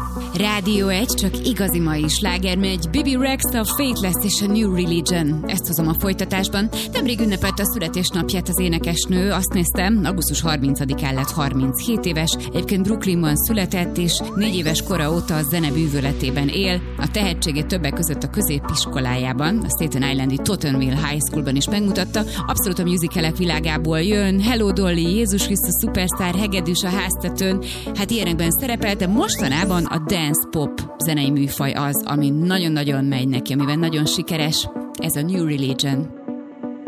Rádió 1, csak igazi mai sláger megy. Bibi Rexha, Faithless és a New Religion. Ezt hozom a folytatásban. Nemrég ünnepelte a születésnapját az énekesnő. Azt néztem, augusztus 30-án lett 37 éves. Egyébként Brooklynban született, és 4 éves kora óta a zene bűvöletében él. A tehetségét többek között a középiskolájában, a Staten Islandi Tottenville High Schoolban is megmutatta. Abszolút a musicalek világából jön. Hello Dolly, Jézus Krisztus Superstar, Hegedűs a háztetőn. Hát ilyenekben szerepelt, de mostanában a dance pop zenei műfaj az, ami nagyon-nagyon megy neki, amiben nagyon sikeres. Ez a New Religion.